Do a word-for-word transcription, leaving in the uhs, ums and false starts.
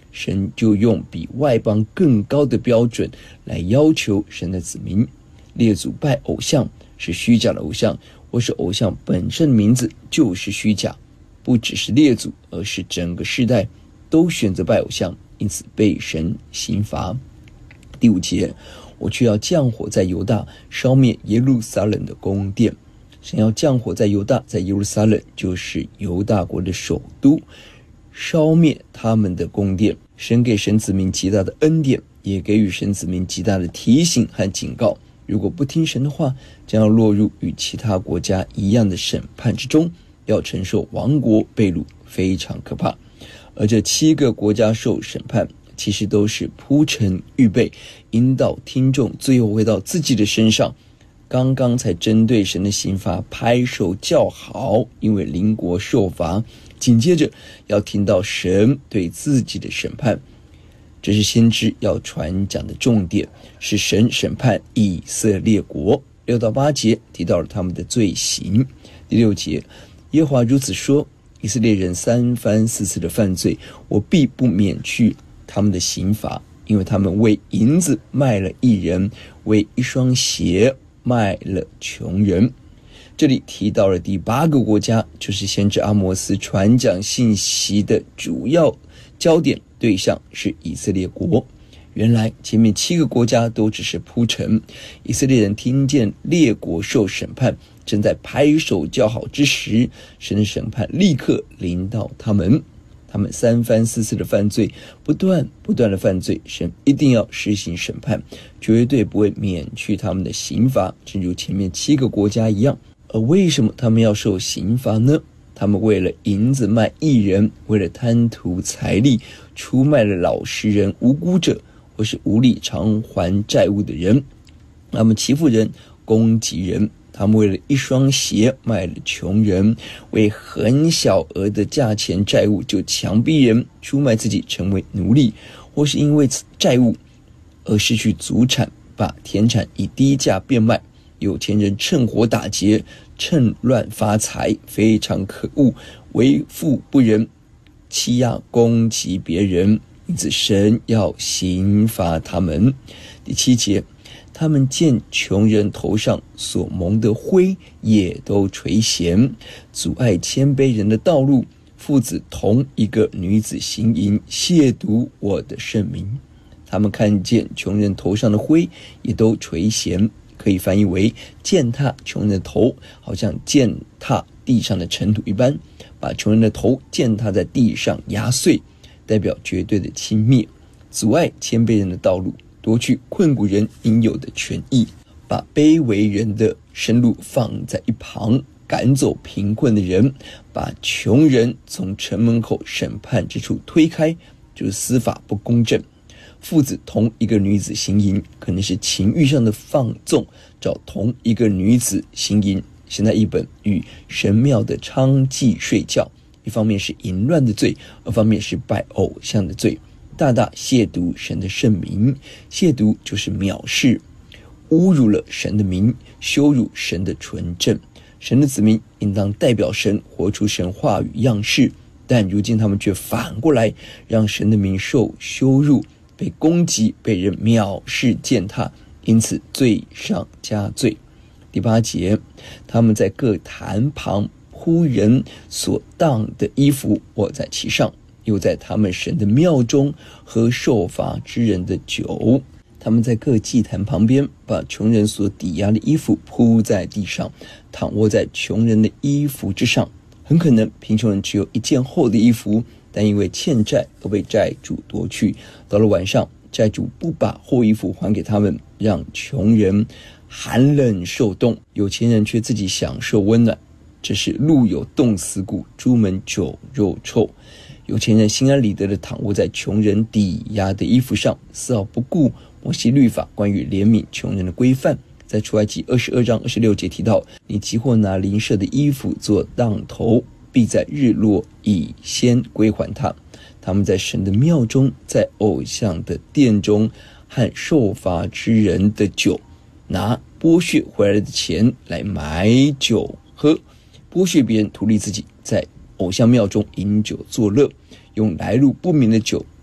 神就用比外邦更高的标准来要求神的子民。列祖拜偶像是虚假的偶像，或是偶像本身的名字就是虚假。不只是列祖，而是整个世代都选择拜偶像，因此被神刑罚。第五节，我却要降火在犹大，烧灭耶路撒冷的宫殿。神要降火在犹大，在耶路撒冷就是犹大国的首都，烧灭他们的宫殿。神给神子民极大的恩典，也给予神子民极大的提醒和警告，如果不听神的话，将要落入与其他国家一样的审判之中，要承受亡国被掳，非常可怕。而这七个国家受审判，其实都是铺陈预备，引导听众最后回到自己的身上。刚刚才针对神的刑罚拍手叫好，因为邻国受罚，紧接着要听到神对自己的审判。这是先知要传讲的重点，是神审判以色列国。六到八节提到了他们的罪行。第六节，耶和华如此说，以色列人三番四次的犯罪，我必不免去他们的刑罚，因为他们为银子卖了义人，为一双鞋卖了穷人。这里提到了第八个国家，就是先知阿摩斯传讲信息的主要焦点对象是以色列国。原来前面七个国家都只是铺陈，以色列人听见列国受审判，正在拍手叫好之时，神的审判立刻临到他们。他们三番四次的犯罪，不断不断的犯罪，神一定要施行审判，绝对不会免去他们的刑罚，正如前面七个国家一样。而为什么他们要受刑罚呢？他们为了银子卖义人，为了贪图财力，出卖了老实人、无辜者，或是无力偿还债务的人。他们欺负人、攻击人。他们为了一双鞋卖了穷人，为很小额的价钱债务就强逼人出卖自己成为奴隶，或是因为债务而失去祖产，把田产以低价变卖。有钱人趁火打劫，趁乱发财，非常可恶，为富不仁，欺压攻击别人，因此神要刑罚他们。第七节，他们见穷人头上所蒙的灰，也都垂涎，阻碍谦卑人的道路。父子同一个女子行淫，亵渎我的圣名。他们看见穷人头上的灰，也都垂涎，可以翻译为践踏穷人的头，好像践踏地上的尘土一般，把穷人的头践踏在地上压碎，代表绝对的轻蔑，阻碍谦卑人的道路，夺去困苦人应有的权益，把卑微人的生路放在一旁，赶走贫困的人，把穷人从城门口审判之处推开，就是司法不公正。父子同一个女子行淫，可能是情欲上的放纵，找同一个女子行淫。现在一本与神庙的娼妓睡觉，一方面是淫乱的罪，二方面是拜偶像的罪，大大亵渎神的圣名。亵渎就是藐视，侮辱了神的名，羞辱神的纯正。神的子民应当代表神，活出神话语样式，但如今他们却反过来让神的名受羞辱，被攻击，被人藐视践踏，因此罪上加罪。第八节，他们在各坛旁铺人所当的衣服，卧在其上，又在他们神的庙中喝受罚之人的酒。他们在各祭坛旁边，把穷人所抵押的衣服铺在地上，躺卧在穷人的衣服之上。很可能贫穷人只有一件厚的衣服，但因为欠债而被债主夺去。到了晚上，债主不把厚衣服还给他们，让穷人寒冷受冻，有钱人却自己享受温暖。这是路有冻死骨，朱门酒肉臭。有钱人心安理得地躺卧在穷人抵押的衣服上，丝毫不顾摩西律法关于怜悯穷人的规范。在出埃及二十二章二十六节提到，你即或拿邻舍的衣服做当头，必在日落以先归还他。他们在神的庙中，在偶像的殿中，和受罚之人的酒，拿剥削回来的钱来买酒喝，剥削别人，图利自己，在偶像庙中饮酒作乐，用来路不明的酒